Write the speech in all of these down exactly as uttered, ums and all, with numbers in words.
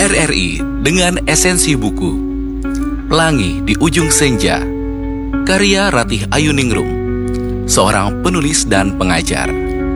R R I dengan esensi buku Pelangi di Ujung Senja, karya Ratih Ayuningrum, seorang penulis dan pengajar.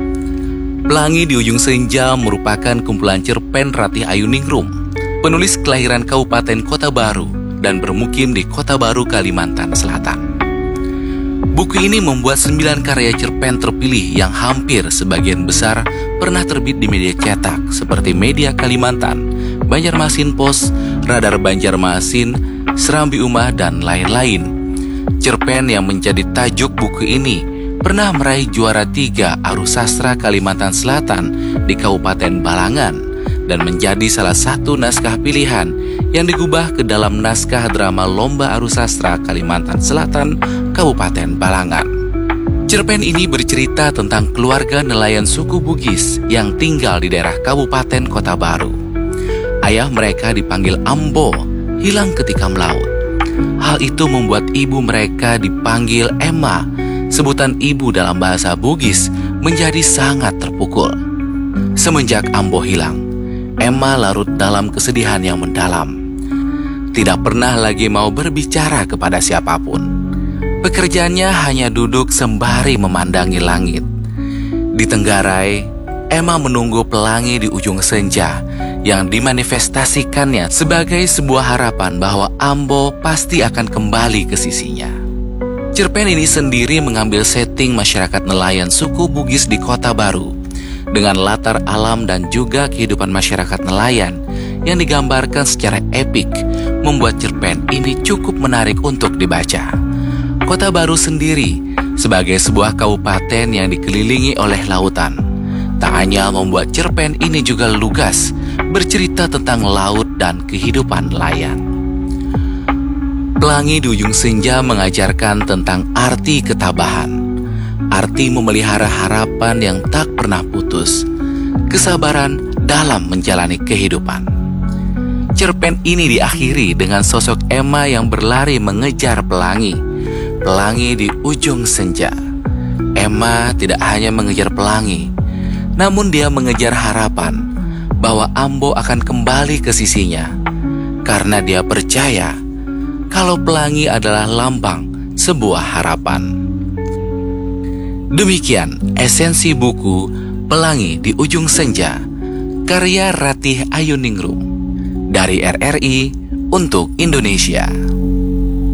Pelangi di Ujung Senja merupakan kumpulan cerpen Ratih Ayuningrum, penulis kelahiran Kabupaten Kota Baru dan bermukim di Kota Baru, Kalimantan Selatan. Buku ini membuat sembilan karya cerpen terpilih yang hampir sebagian besar pernah terbit di media cetak seperti Media Kalimantan, Banjarmasin Pos, Radar Banjarmasin, Serambi Umah, dan lain-lain. Cerpen yang menjadi tajuk buku ini pernah meraih juara tiga Arus Sastra Kalimantan Selatan di Kabupaten Balangan dan menjadi salah satu naskah pilihan yang digubah ke dalam naskah drama Lomba Arus Sastra Kalimantan Selatan Kabupaten Balangan. Cerpen ini bercerita tentang keluarga nelayan suku Bugis yang tinggal di daerah Kabupaten Kota Baru. Ayah mereka dipanggil Ambo, hilang ketika melaut. Hal itu membuat ibu mereka dipanggil Emma. Sebutan ibu dalam bahasa Bugis menjadi sangat terpukul. Semenjak Ambo hilang, Emma larut dalam kesedihan yang mendalam. Tidak pernah lagi mau berbicara kepada siapapun. Pekerjaannya hanya duduk sembari memandangi langit. Di Tenggarai, Emma menunggu pelangi di ujung senja yang dimanifestasikannya sebagai sebuah harapan bahwa Ambo pasti akan kembali ke sisinya. Cerpen ini sendiri mengambil setting masyarakat nelayan suku Bugis di Kota Baru dengan latar alam dan juga kehidupan masyarakat nelayan yang digambarkan secara epik, membuat cerpen ini cukup menarik untuk dibaca. Kota Baru sendiri sebagai sebuah kabupaten yang dikelilingi oleh lautan, tak hanya membuat cerpen ini juga lugas bercerita tentang laut dan kehidupan nelayan. Pelangi di Ujung Senja mengajarkan tentang arti ketabahan, arti memelihara harapan yang tak pernah putus, kesabaran dalam menjalani kehidupan. Cerpen ini diakhiri dengan sosok Emma yang berlari mengejar pelangi. Pelangi di ujung senja. Emma tidak hanya mengejar pelangi, namun dia mengejar harapan bahwa Ambo akan kembali ke sisinya, karena dia percaya kalau pelangi adalah lambang sebuah harapan. Demikian esensi buku Pelangi di Ujung Senja, karya Ratih Ayuningrum, dari R R I untuk Indonesia.